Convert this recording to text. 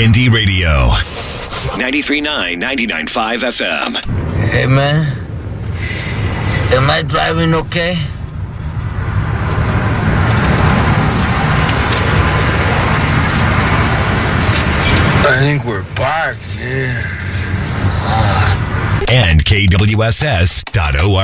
Indie Radio. 93.9, 99.5 FM. Hey, man. Am I driving okay? I think we're parked, man. And KWSS.org.